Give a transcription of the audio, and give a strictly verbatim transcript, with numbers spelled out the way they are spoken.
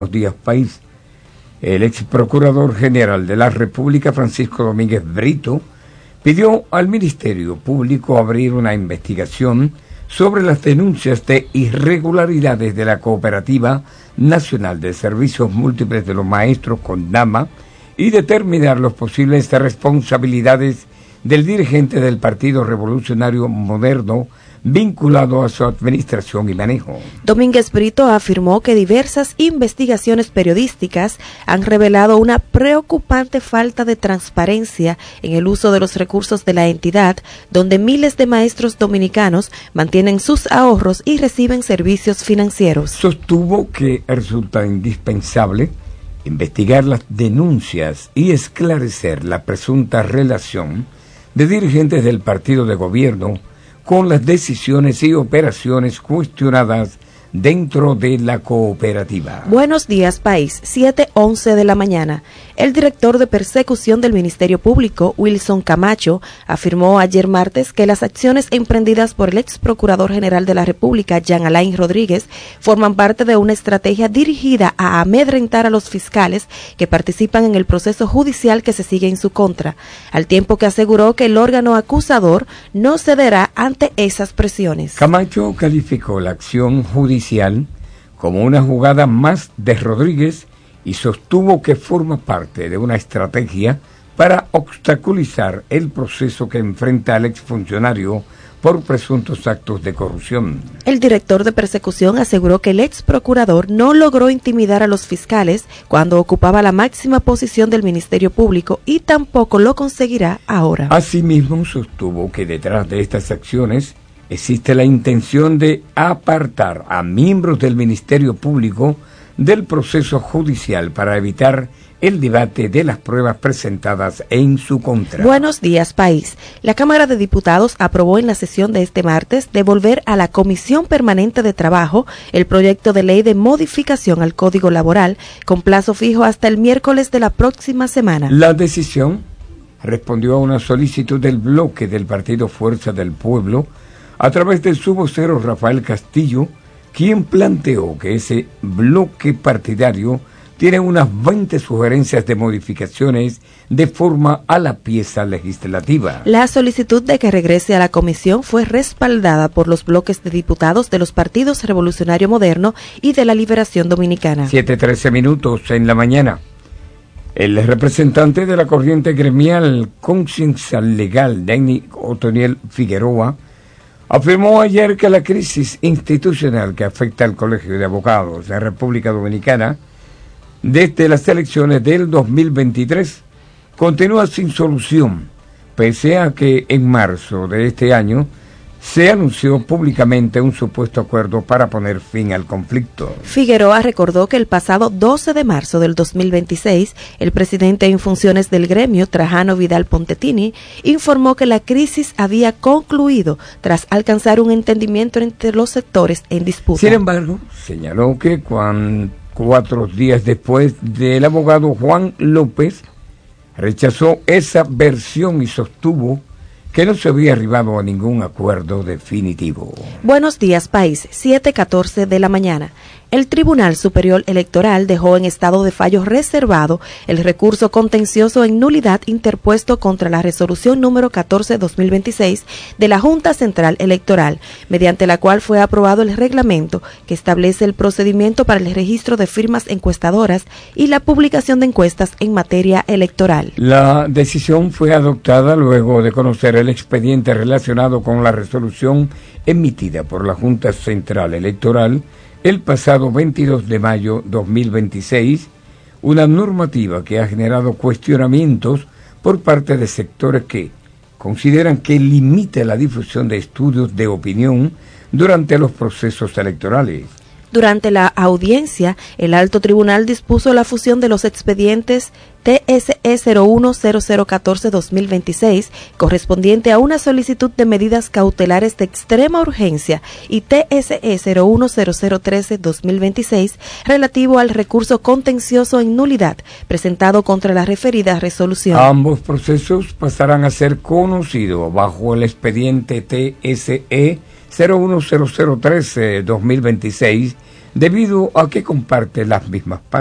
Buenos días, país. El ex procurador general de la República, Francisco Domínguez Brito, pidió al Ministerio Público abrir una investigación sobre las denuncias de irregularidades de la Cooperativa Nacional de Servicios Múltiples de los Maestros, CONDAMA, y determinar las posibles responsabilidades del dirigente del Partido Revolucionario Moderno vinculado a su administración y manejo. Domínguez Brito afirmó que diversas investigaciones periodísticas han revelado una preocupante falta de transparencia en el uso de los recursos de la entidad, donde miles de maestros dominicanos mantienen sus ahorros y reciben servicios financieros. Sostuvo que resulta indispensable investigar las denuncias y esclarecer la presunta relación de dirigentes del partido de gobierno con las decisiones y operaciones cuestionadas dentro de la cooperativa. Buenos días, país. siete once de la mañana. El director de persecución del Ministerio Público, Wilson Camacho, afirmó ayer martes que las acciones emprendidas por el ex procurador general de la República, Jean Alain Rodríguez, forman parte de una estrategia dirigida a amedrentar a los fiscales que participan en el proceso judicial que se sigue en su contra, al tiempo que aseguró que el órgano acusador no cederá ante esas presiones. Camacho calificó la acción judicial como una jugada más de Rodríguez y sostuvo que forma parte de una estrategia para obstaculizar el proceso que enfrenta al exfuncionario por presuntos actos de corrupción. El director de persecución aseguró que el ex procurador no logró intimidar a los fiscales cuando ocupaba la máxima posición del Ministerio Público y tampoco lo conseguirá ahora. Asimismo, sostuvo que detrás de estas acciones existe la intención de apartar a miembros del Ministerio Público del proceso judicial para evitar el debate de las pruebas presentadas en su contra. Buenos días, país. La Cámara de Diputados aprobó en la sesión de este martes devolver a la Comisión Permanente de Trabajo el proyecto de ley de modificación al Código Laboral con plazo fijo hasta el miércoles de la próxima semana. La decisión respondió a una solicitud del bloque del Partido Fuerza del Pueblo a través de su vocero Rafael Castillo, quien planteó que ese bloque partidario tiene unas veinte sugerencias de modificaciones de forma a la pieza legislativa. La solicitud de que regrese a la comisión fue respaldada por los bloques de diputados de los partidos Revolucionario Moderno y de la Liberación Dominicana. siete trece minutos en la mañana. El representante de la corriente gremial Conciencia Legal, Denny Otoniel Figueroa, afirmó ayer que la crisis institucional que afecta al Colegio de Abogados de la República Dominicana desde las elecciones del dos mil veintitrés continúa sin solución, pese a que en marzo de este año se anunció públicamente un supuesto acuerdo para poner fin al conflicto. Figueroa recordó que el pasado doce de marzo del dos mil veintiséis, el presidente en funciones del gremio, Trajano Vidal Pontetini, informó que la crisis había concluido tras alcanzar un entendimiento entre los sectores en disputa. Sin embargo, señaló que cuando, cuatro días después del abogado Juan López rechazó esa versión y sostuvo que no se había arribado a ningún acuerdo definitivo. Buenos días, país. siete catorce de la mañana. El Tribunal Superior Electoral dejó en estado de fallo reservado el recurso contencioso en nulidad interpuesto contra la resolución número catorce barra dos mil veintiséis de la Junta Central Electoral, mediante la cual fue aprobado el reglamento que establece el procedimiento para el registro de firmas encuestadoras y la publicación de encuestas en materia electoral. La decisión fue adoptada luego de conocer el expediente relacionado con la resolución emitida por la Junta Central Electoral el pasado veintidós de mayo de dos mil veintiséis, una normativa que ha generado cuestionamientos por parte de sectores que consideran que limita la difusión de estudios de opinión durante los procesos electorales. Durante la audiencia, el Alto Tribunal dispuso la fusión de los expedientes T S E cero uno cero cero catorce guión dos mil veintiséis, correspondiente a una solicitud de medidas cautelares de extrema urgencia, y T S E cero uno cero cero trece guión dos mil veintiséis, relativo al recurso contencioso en nulidad presentado contra la referida resolución. Ambos procesos pasarán a ser conocidos bajo el expediente T S E cero uno cero cero trece guión dos mil veintiséis debido a que comparte las mismas